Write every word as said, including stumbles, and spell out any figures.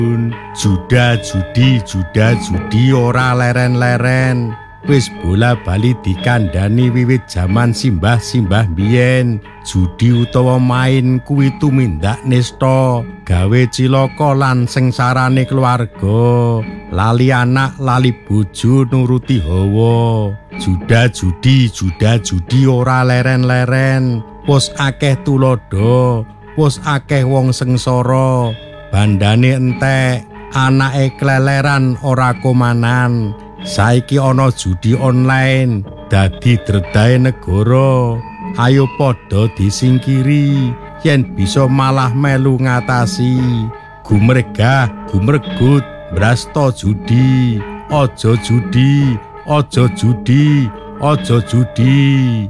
Juda judi juda judi ora leren-leren. Wis bola bali dikandani wiwit jaman simbah-simbah biyen. Judi utawa main kuwi tumindak nista, gawe cilaka lan sengsarane keluarga. Lali anak, lali bojo nuruti hawa. Juda judi juda judi ora leren-leren. Wis akeh tulodo, wis akeh wong sengsara. Bandane entek, anake kleleran ora komanan. Saiki ana judi online dadi dredahe negara. Ayo padha disingkiri yen bisa malah melu ngatasi. Gumregah gumregut brasta judi. Aja judi, aja judi, aja judi.